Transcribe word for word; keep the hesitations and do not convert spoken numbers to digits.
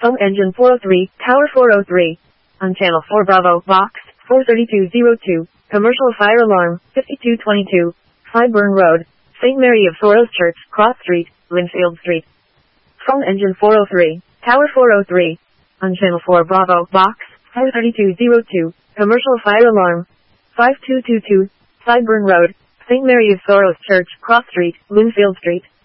Phone engine four oh three, tower four oh three. On channel four Bravo, box four three two zero two. Commercial fire alarm, fifty-two twenty-two. Clybourne Road, Saint Mary of Sorrows Church, Cross Street, Linfield Street. Phone engine four oh three, tower four oh three. On channel four Bravo, box four three two zero two. Commercial fire alarm, five two two two. Clybourne Road, Saint Mary of Sorrows Church, Cross Street, Linfield Street.